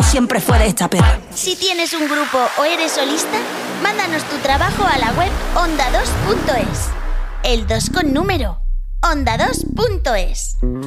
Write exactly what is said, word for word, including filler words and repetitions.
siempre fue de esta perra. Si tienes un grupo o eres solista, mándanos tu trabajo a la web onda dos punto es. El dos con número. onda dos punto es.